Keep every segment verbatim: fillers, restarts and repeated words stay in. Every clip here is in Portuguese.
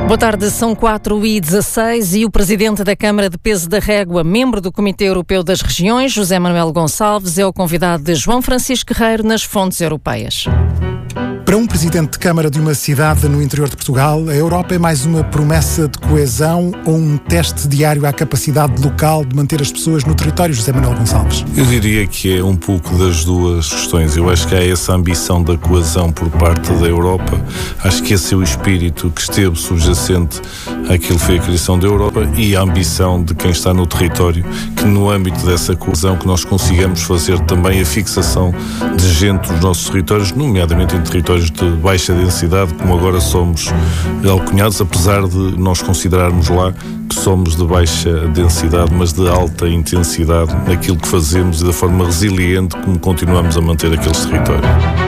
Boa tarde, são quatro e dezasseis e o Presidente da Câmara de Peso da Régua, membro do Comitê Europeu das Regiões, José Manuel Gonçalves, é o convidado de João Francisco Guerreiro nas fontes europeias. Para um Presidente de Câmara de uma cidade no interior de Portugal, a Europa é mais uma promessa de coesão ou um teste diário à capacidade local de manter as pessoas no território, José Manuel Gonçalves? Eu diria que é um pouco das duas questões. Eu acho que há essa ambição da coesão por parte da Europa. Acho que esse é o espírito que esteve subjacente àquilo que foi a criação da Europa e a ambição de quem está no território, que no âmbito dessa coesão que nós consigamos fazer também a fixação de gente nos nossos territórios, nomeadamente em territórios de baixa densidade, como agora somos alcunhados, apesar de nós considerarmos lá que somos de baixa densidade, mas de alta intensidade naquilo que fazemos e da forma resiliente como continuamos a manter aqueles territórios.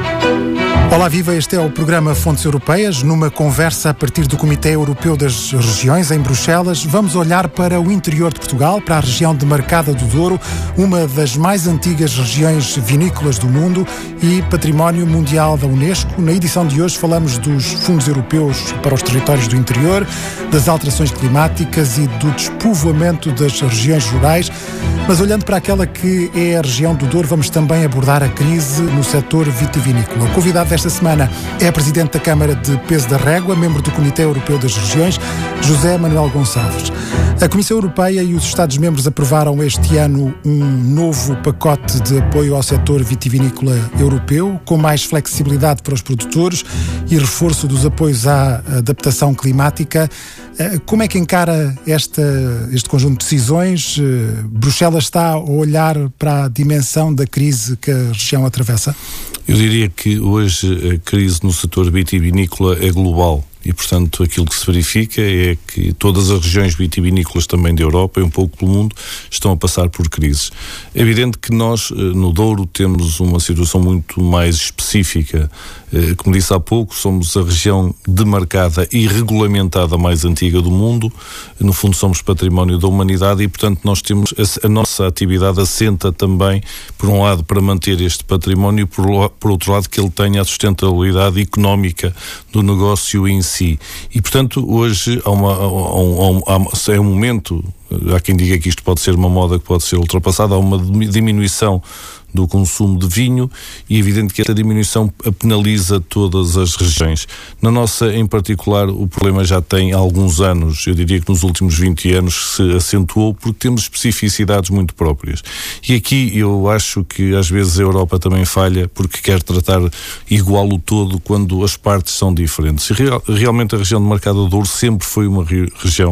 Olá, viva! Este é o programa Fontes Europeias. Numa conversa a partir do Comitê Europeu das Regiões, em Bruxelas, vamos olhar para o interior de Portugal, para a região demarcada do Douro, uma das mais antigas regiões vinícolas do mundo e património mundial da Unesco. Na edição de hoje falamos dos fundos europeus para os territórios do interior, das alterações climáticas e do despovoamento das regiões rurais. Mas olhando para aquela que é a região do Douro, vamos também abordar a crise no setor vitivinícola. O convidado esta semana é a Presidente da Câmara de Peso da Régua, membro do Comitê Europeu das Regiões, José Manuel Gonçalves. A Comissão Europeia e os Estados-membros aprovaram este ano um novo pacote de apoio ao setor vitivinícola europeu, com mais flexibilidade para os produtores e reforço dos apoios à adaptação climática. Como é que encara esta, este conjunto de decisões? Bruxelas está a olhar para a dimensão da crise que a região atravessa? Eu diria que hoje a crise no setor vitivinícola é global. E, portanto, aquilo que se verifica é que todas as regiões vitivinícolas também da Europa e um pouco do mundo estão a passar por crises. É evidente que nós, no Douro, temos uma situação muito mais específica. Como disse há pouco, somos a região demarcada e regulamentada mais antiga do mundo. No fundo, somos património da humanidade e, portanto, nós temos a, a nossa atividade assenta também, por um lado, para manter este património e, por, por outro lado, que ele tenha a sustentabilidade económica do negócio em si. E, portanto, hoje há uma, há um, há um, há um momento, há quem diga que isto pode ser uma moda que pode ser ultrapassada, há uma diminuição do consumo de vinho e é evidente que esta diminuição penaliza todas as regiões. Na nossa, em particular, o problema já tem alguns anos, eu diria que nos últimos vinte anos se acentuou porque temos especificidades muito próprias. E aqui eu acho que às vezes a Europa também falha porque quer tratar igual o todo quando as partes são diferentes. E real, realmente a região demarcada do Douro sempre foi uma re, região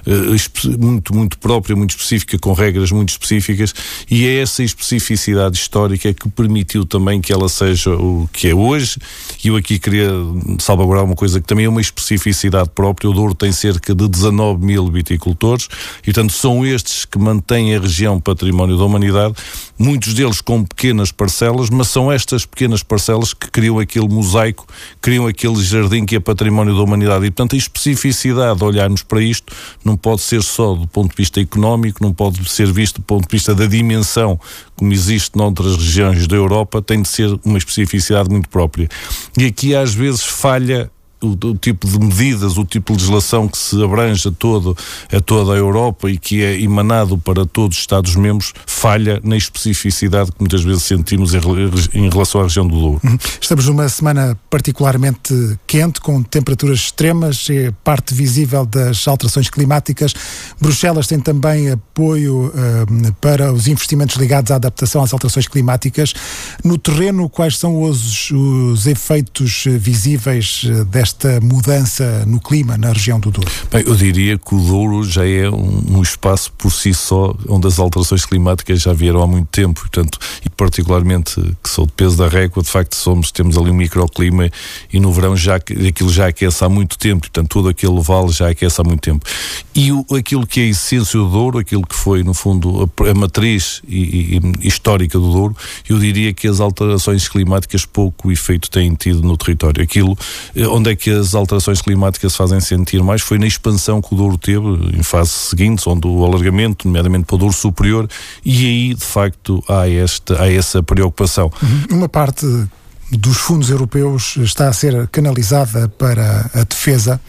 uh, muito, muito própria, muito específica, com regras muito específicas e é essa especificidade histórica que permitiu também que ela seja o que é hoje. E eu aqui queria salvaguardar uma coisa que também é uma especificidade própria. O Douro tem cerca de dezanove mil viticultores e, portanto, são estes que mantêm a região património da humanidade, muitos deles com pequenas parcelas, mas são estas pequenas parcelas que criam aquele mosaico, criam aquele jardim que é património da humanidade. E, portanto, a especificidade de olharmos para isto não pode ser só do ponto de vista económico, não pode ser visto do ponto de vista da dimensão como existe noutras regiões da Europa, tem de ser uma especificidade muito própria. E aqui às vezes falha o, o tipo de medidas, o tipo de legislação que se abrange a, todo, a toda a Europa e que é emanado para todos os Estados-membros, falha na especificidade que muitas vezes sentimos em, em relação à região do Douro. Estamos numa semana particularmente quente, com temperaturas extremas, é parte visível das alterações climáticas. Bruxelas tem também apoio uh, para os investimentos ligados à adaptação às alterações climáticas. No terreno, quais são os, os efeitos visíveis desta mudança no clima na região do Douro? Bem, eu diria que o Douro já é um, um espaço por si só onde as alterações climáticas já vieram há muito tempo, portanto, e particularmente que sou de Peso da Régua, de facto somos, temos ali um microclima e no verão já, aquilo já aquece há muito tempo, portanto todo aquele vale já aquece há muito tempo. E o, aquilo que é a essência do Douro, aquilo que foi no fundo a, a matriz e, e, histórica do Douro, eu diria que as alterações climáticas pouco efeito têm tido no território. Aquilo, onde é que as alterações climáticas se fazem sentir mais foi na expansão que o Douro teve em fases seguintes, onde o alargamento, nomeadamente para o Douro Superior, e aí de facto há, esta, há essa preocupação. Uma parte dos fundos europeus está a ser canalizada para a defesa.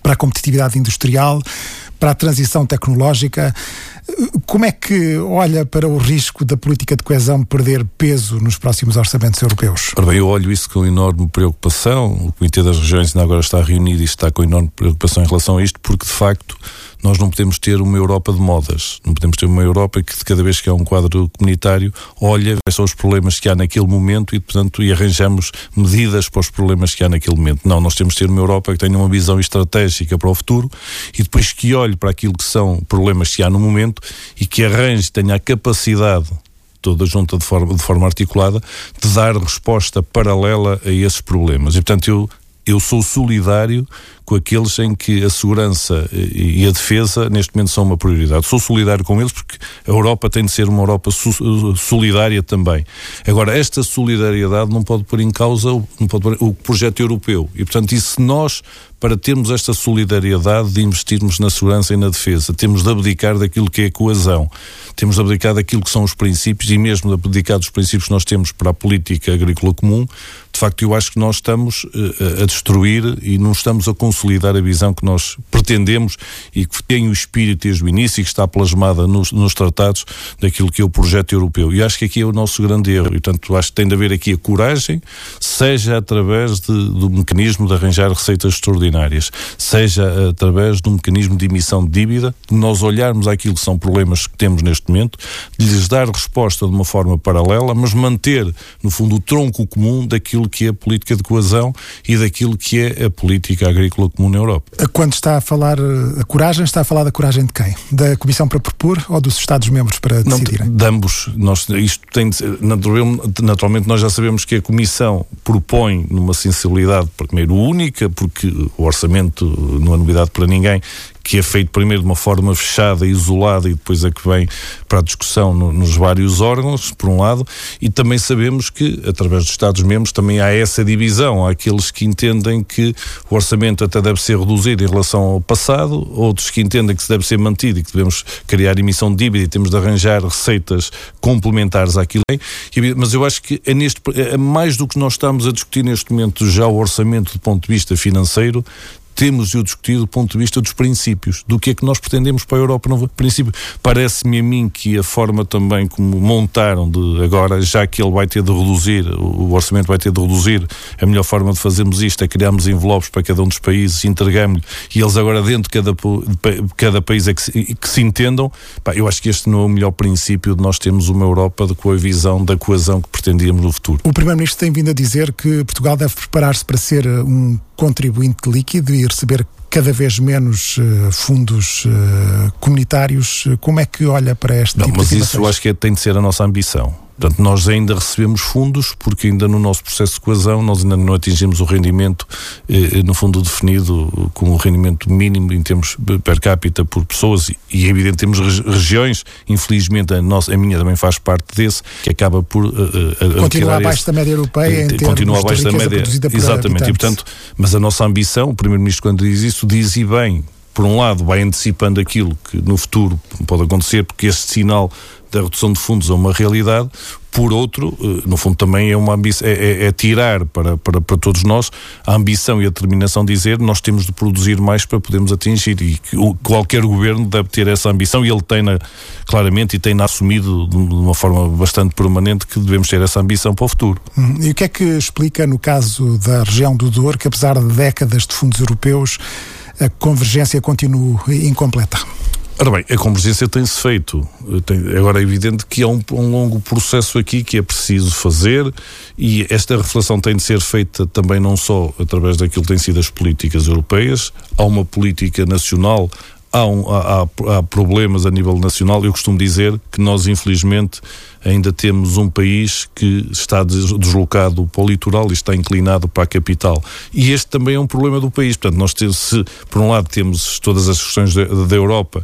para a competitividade industrial, para a transição tecnológica. Como é que olha para o risco da política de coesão perder peso nos próximos orçamentos europeus? Ora bem, eu olho isso com enorme preocupação. O Comitê das Regiões ainda agora está reunido e está com enorme preocupação em relação a isto, porque de facto nós não podemos ter uma Europa de modas. Não podemos ter uma Europa que de cada vez que há um quadro comunitário olha quais são os problemas que há naquele momento e, portanto, e arranjamos medidas para os problemas que há naquele momento. Não, nós temos de ter uma Europa que tenha uma visão estratégica para o futuro e depois que olhe para aquilo que são problemas que há no momento e que arranje, tenha a capacidade, toda junta de forma, de forma articulada, de dar resposta paralela a esses problemas. E, portanto, eu, eu sou solidário com aqueles em que a segurança e a defesa neste momento são uma prioridade. Sou solidário com eles porque a Europa tem de ser uma Europa solidária também. Agora, esta solidariedade não pode pôr em causa não pode pôr, o projeto europeu. E, portanto, e se nós, para termos esta solidariedade de investirmos na segurança e na defesa, temos de abdicar daquilo que é a coesão, temos de abdicar daquilo que são os princípios e mesmo de abdicar dos princípios que nós temos para a política agrícola comum, de facto eu acho que nós estamos uh, a destruir e não estamos a consolidar a visão que nós pretendemos e que tem o espírito desde o início e que está plasmada nos, nos tratados daquilo que é o projeto europeu. E acho que aqui é o nosso grande erro. E, portanto, acho que tem de haver aqui a coragem, seja através de, do mecanismo de arranjar receitas extraordinárias, seja através do mecanismo de emissão de dívida, de nós olharmos aquilo que são problemas que temos neste momento, de lhes dar resposta de uma forma paralela, mas manter, no fundo, o tronco comum daquilo que é a política de coesão e daquilo que é a política agrícola comum na Europa. Quando está a falar a coragem, está a falar da coragem de quem? Da Comissão para propor ou dos Estados-membros para decidirem? Não, de ambos. Nós, isto tem de ser, naturalmente nós já sabemos que a Comissão propõe numa sensibilidade, primeiro, única, porque o orçamento não é novidade para ninguém, que é feito primeiro de uma forma fechada, isolada e depois é que vem para a discussão no, nos vários órgãos, por um lado, e também sabemos que, através dos Estados-membros, também há essa divisão. Há aqueles que entendem que o orçamento até deve ser reduzido em relação ao passado, outros que entendem que se deve ser mantido e que devemos criar emissão de dívida e temos de arranjar receitas complementares àquilo. Mas eu acho que é, neste, é mais do que nós estamos a discutir neste momento já o orçamento do ponto de vista financeiro, temos de o discutir do ponto de vista dos princípios, do que é que nós pretendemos para a Europa. No princípio, parece-me a mim que a forma também como montaram de agora, já que ele vai ter de reduzir, o orçamento vai ter de reduzir, a melhor forma de fazermos isto é criarmos envelopes para cada um dos países, entregamos-lhe, e eles agora dentro de cada, de cada país é que se, que se entendam. Pá, eu acho que este não é o melhor princípio de nós termos uma Europa de, com a visão da coesão que pretendíamos no futuro. O Primeiro-Ministro tem vindo a dizer que Portugal deve preparar-se para ser um contribuinte líquido e receber cada vez menos uh, fundos uh, comunitários. Como é que olha para esta Não, tipo mas de isso eu acho que é, tem de ser a nossa ambição. Portanto, nós ainda recebemos fundos porque ainda no nosso processo de coesão nós ainda não atingimos o rendimento, eh, no fundo definido como o rendimento mínimo em termos per capita por pessoas e, e é evidente temos regiões, infelizmente a, nossa, a minha também faz parte desse, que acaba por... Uh, uh, continua abaixo esse, da média europeia em continua abaixo da média, exatamente, e, portanto, mas a nossa ambição, o Primeiro-Ministro quando diz isso, diz e bem, por um lado vai antecipando aquilo que no futuro pode acontecer, porque este sinal da redução de fundos é uma realidade, por outro, no fundo também é uma ambição, é, é, é tirar para, para, para todos nós a ambição e a determinação de dizer nós temos de produzir mais para podermos atingir e que qualquer governo deve ter essa ambição e ele tem-na claramente e tem-na assumido de uma forma bastante permanente que devemos ter essa ambição para o futuro. Hum, e o que é que explica no caso da região do Douro que apesar de décadas de fundos europeus a convergência continua incompleta? Ora bem, a convergência tem-se feito. Tem, agora é evidente que há um, um longo processo aqui que é preciso fazer e esta reflexão tem de ser feita também não só através daquilo que têm sido as políticas europeias, há uma política nacional, há, um, há, há problemas a nível nacional. Eu costumo dizer que nós infelizmente ainda temos um país que está deslocado para o litoral e está inclinado para a capital. E este também é um problema do país. Portanto, nós temos, se por um lado temos todas as questões da, da Europa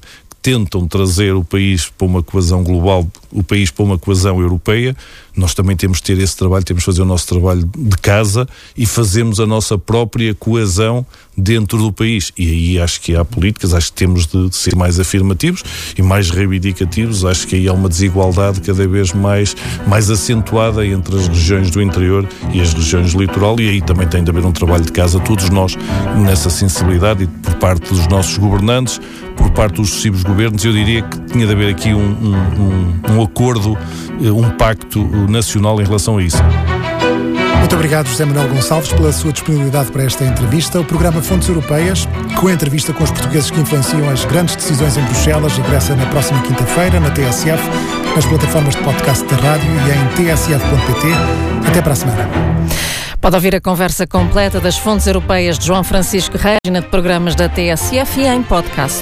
tentam trazer o país para uma coesão global, o país para uma coesão europeia. Nós também temos de ter esse trabalho, temos de fazer o nosso trabalho de casa e fazermos a nossa própria coesão dentro do país. E aí acho que há políticas, acho que temos de, de ser mais afirmativos e mais reivindicativos. Acho que aí há uma desigualdade cada vez mais, mais acentuada entre as regiões do interior e as regiões do litoral, e aí também tem de haver um trabalho de casa, todos nós, nessa sensibilidade, e por parte dos nossos governantes, por parte dos sucessivos governos. Eu diria que tinha de haver aqui um, um, um, um acordo, um pacto nacional em relação a isso. Muito obrigado, José Manuel Gonçalves, pela sua disponibilidade para esta entrevista. O programa Fontes Europeias, com a entrevista com os portugueses que influenciam as grandes decisões em Bruxelas, regressa na próxima quinta-feira na T S F, nas plataformas de podcast da rádio e em t s f ponto p t. Até para a semana. Pode ouvir a conversa completa das Fontes Europeias de João Francisco Guerreiro, página de programas da T S F e em podcast.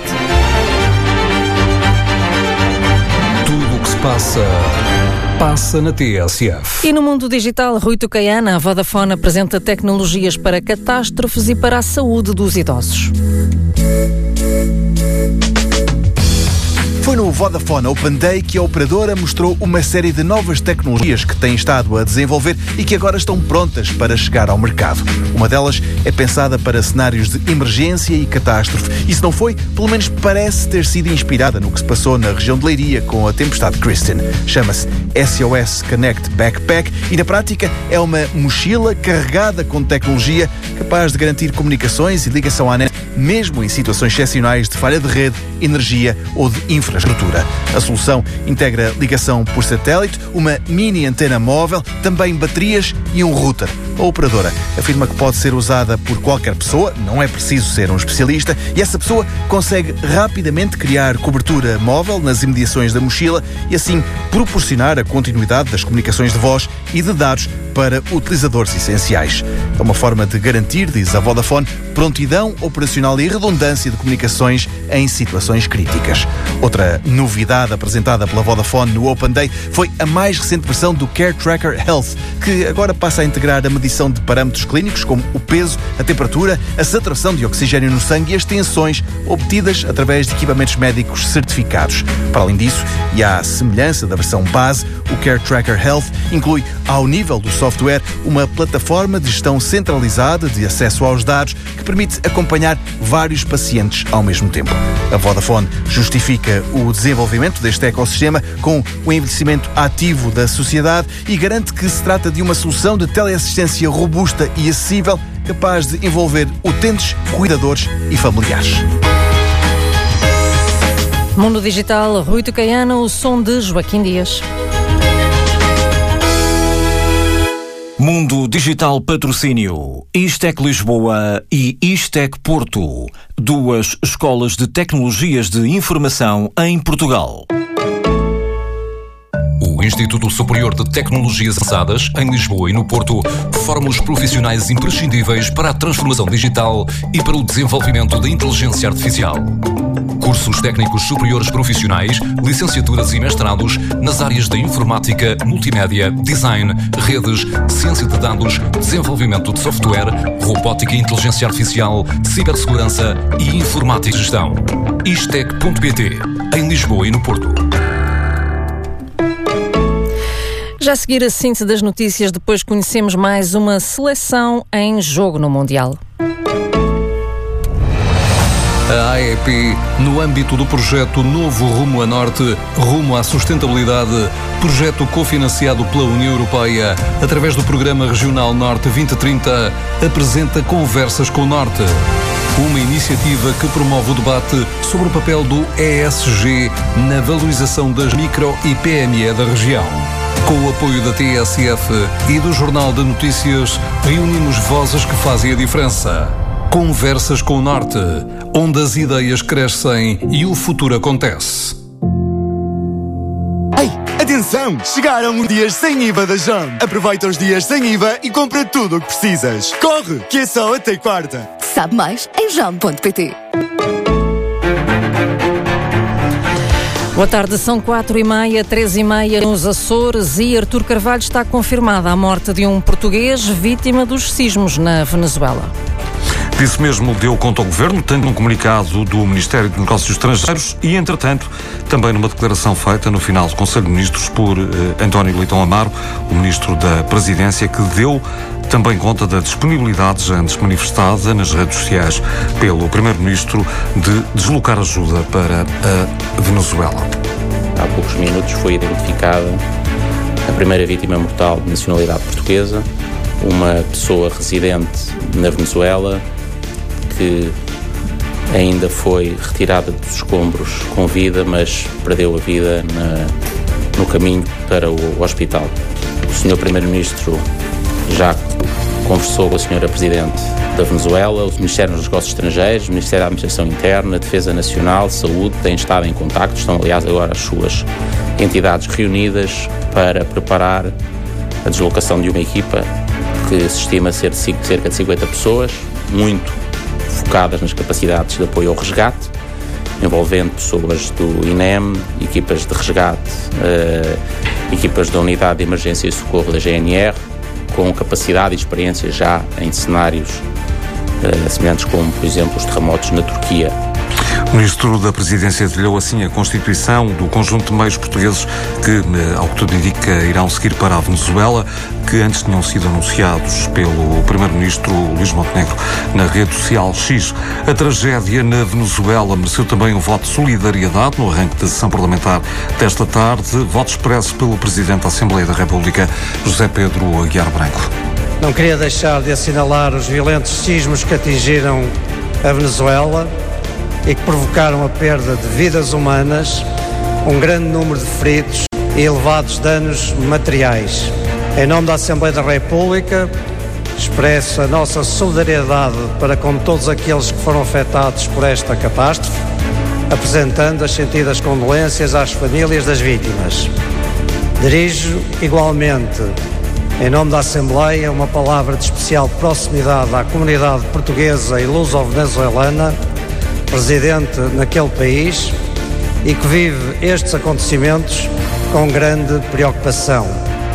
Tudo o que se passa, passa na T S F. E no mundo digital, Rui Tucaiana, a Vodafone apresenta tecnologias para catástrofes e para a saúde dos idosos. Foi no Vodafone Open Day que a operadora mostrou uma série de novas tecnologias que tem estado a desenvolver e que agora estão prontas para chegar ao mercado. Uma delas é pensada para cenários de emergência e catástrofe. E se não foi, pelo menos parece ter sido inspirada no que se passou na região de Leiria com a tempestade Kristen. Chama-se S O S Connect Backpack e, na prática, é uma mochila carregada com tecnologia capaz de garantir comunicações e ligação à net, mesmo em situações excepcionais de falha de rede, energia ou de infraestrutura. A solução integra ligação por satélite, uma mini antena móvel, também baterias e um router. A operadora afirma que pode ser usada por qualquer pessoa, não é preciso ser um especialista, e essa pessoa consegue rapidamente criar cobertura móvel nas imediações da mochila e assim proporcionar a continuidade das comunicações de voz e de dados para utilizadores essenciais. É uma forma de garantir, diz a Vodafone, prontidão operacional e redundância de comunicações em situações críticas. Outra novidade apresentada pela Vodafone no Open Day foi a mais recente versão do Care Tracker Health, que agora passa a integrar a medição de parâmetros clínicos como o peso, a temperatura, a saturação de oxigênio no sangue e as tensões obtidas através de equipamentos médicos certificados. Para além disso, e à semelhança da versão base, o Care Tracker Health inclui, ao nível do software, uma plataforma de gestão centralizada de acesso aos dados que permite acompanhar vários pacientes ao mesmo tempo. A Vodafone justifica o desenvolvimento deste ecossistema com o envelhecimento ativo da sociedade e garante que se trata de uma solução de teleassistência robusta e acessível, capaz de envolver utentes, cuidadores e familiares. Mundo Digital, Rui Tucaiana, o som de Joaquim Dias. Mundo Digital Patrocínio, Istec Lisboa e Istec Porto, duas escolas de tecnologias de informação em Portugal. O Instituto Superior de Tecnologias Avançadas, em Lisboa e no Porto, forma os profissionais imprescindíveis para a transformação digital e para o desenvolvimento da inteligência artificial. Cursos técnicos superiores profissionais, licenciaturas e mestrados nas áreas da informática, multimédia, design, redes, ciência de dados, desenvolvimento de software, robótica e inteligência artificial, cibersegurança e informática e gestão. istec ponto pt, em Lisboa e no Porto. Já a seguir a síntese das notícias, depois conhecemos mais uma seleção em jogo no Mundial. A A E P, no âmbito do projeto Novo Rumo a Norte, Rumo à Sustentabilidade, projeto cofinanciado pela União Europeia, através do Programa Regional Norte vinte trinta, apresenta Conversas com o Norte. Uma iniciativa que promove o debate sobre o papel do E S G na valorização das micro e P M E da região. Com o apoio da T S F e do Jornal de Notícias, reunimos vozes que fazem a diferença. Conversas com o Norte, onde as ideias crescem e o futuro acontece. Ei, atenção! Chegaram os dias sem I V A da Jam. Aproveita os dias sem I V A e compra tudo o que precisas. Corre, que é só até quarta. Sabe mais em jam ponto pt. Boa tarde, são quatro e meia, três e meia nos Açores e Artur Carvalho está confirmada a morte de um português vítima dos sismos na Venezuela. Disso mesmo deu conta ao Governo, tanto num comunicado do Ministério de Negócios Estrangeiros e, entretanto, também numa declaração feita no final do Conselho de Ministros por eh, António Leitão Amaro, o Ministro da Presidência, que deu também conta da disponibilidade já antes manifestada nas redes sociais pelo Primeiro-Ministro de deslocar ajuda para a Venezuela. Há poucos minutos foi identificada a primeira vítima mortal de nacionalidade portuguesa, uma pessoa residente na Venezuela que ainda foi retirada dos escombros com vida, mas perdeu a vida na, no caminho para o hospital. O senhor Primeiro-Ministro já conversou com a senhora Presidente da Venezuela, o Ministério dos Negócios Estrangeiros, o Ministério da Administração Interna, Defesa Nacional, Saúde, têm estado em contacto, estão aliás agora as suas entidades reunidas para preparar a deslocação de uma equipa que se estima ser de cerca de cinquenta pessoas, muito focadas nas capacidades de apoio ao resgate, envolvendo pessoas do I N E M, equipas de resgate, uh, equipas da Unidade de Emergência e Socorro da G N R, com capacidade e experiência já em cenários uh, semelhantes como, por exemplo, os terremotos na Turquia. O Ministro da Presidência detalhou assim a constituição do conjunto de meios portugueses que, ao que tudo indica, irão seguir para a Venezuela, que antes tinham sido anunciados pelo Primeiro-Ministro Luís Montenegro na rede social X. A tragédia na Venezuela mereceu também um voto de solidariedade no arranque da sessão parlamentar desta tarde, voto expresso pelo Presidente da Assembleia da República, José Pedro Aguiar Branco. Não queria deixar de assinalar os violentos sismos que atingiram a Venezuela e que provocaram a perda de vidas humanas, um grande número de feridos e elevados danos materiais. Em nome da Assembleia da República, expresso a nossa solidariedade para com todos aqueles que foram afetados por esta catástrofe, apresentando as sentidas condolências às famílias das vítimas. Dirijo, igualmente, em nome da Assembleia, uma palavra de especial proximidade à comunidade portuguesa e luso-venezuelana, residente naquele país e que vive estes acontecimentos com grande preocupação.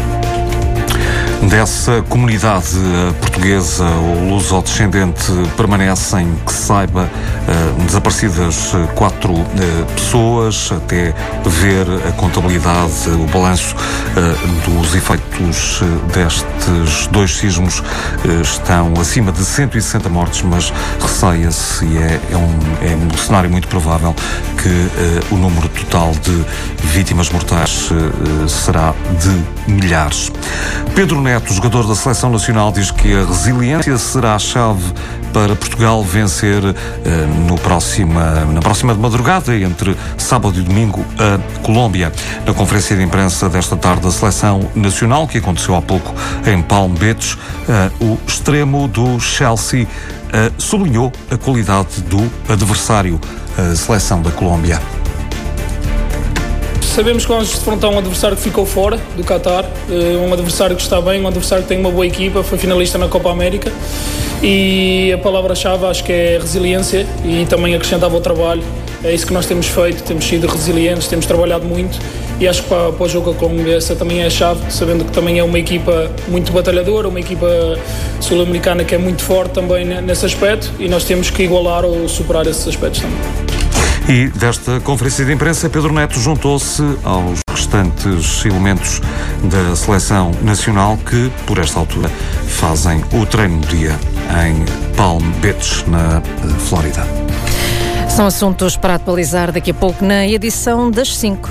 Dessa comunidade portuguesa ou luso-descendente permanecem, que se saiba, desaparecidas quatro pessoas, até ver a contabilidade, o balanço dos efeitos destes dois sismos estão acima de cento e sessenta mortes, mas receia-se e é, é, um, é um cenário muito provável que o número total de vítimas mortais será de milhares. Pedro Neto, jogador da Seleção Nacional, diz que a resiliência será a chave para Portugal vencer uh, no próxima, na próxima de madrugada, entre sábado e domingo, a Colômbia. Na conferência de imprensa desta tarde da Seleção Nacional, que aconteceu há pouco em Palm Beach, uh, o extremo do Chelsea uh, sublinhou a qualidade do adversário, a Seleção da Colômbia. Sabemos que vamos defrontar um adversário que ficou fora do Qatar, um adversário que está bem, um adversário que tem uma boa equipa, foi finalista na Copa América, e a palavra-chave acho que é resiliência e também acrescentava o trabalho. É isso que nós temos feito, temos sido resilientes, temos trabalhado muito e acho que para, para o jogo com a Colômbia essa também é a chave, sabendo que também é uma equipa muito batalhadora, uma equipa sul-americana que é muito forte também nesse aspecto e nós temos que igualar ou superar esses aspectos também. E desta conferência de imprensa, Pedro Neto juntou-se aos restantes elementos da Seleção Nacional que, por esta altura, fazem o treino do dia em Palm Beach, na Flórida. São assuntos para atualizar daqui a pouco na edição das cinco.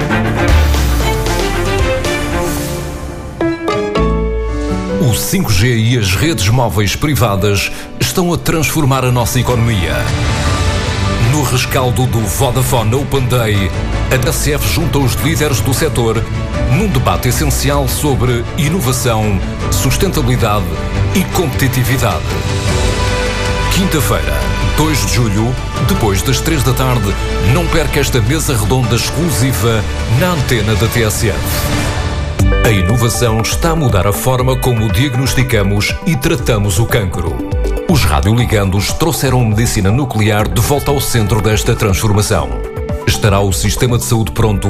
O cinco G e as redes móveis privadas estão a transformar a nossa economia. No rescaldo do Vodafone Open Day, a T C F junta os líderes do setor num debate essencial sobre inovação, sustentabilidade e competitividade. Quinta-feira, dois de julho, depois das três da tarde, não perca esta mesa redonda exclusiva na antena da T S F. A inovação está a mudar a forma como diagnosticamos e tratamos o cancro. Os radioligandos trouxeram a medicina nuclear de volta ao centro desta transformação. Estará o sistema de saúde pronto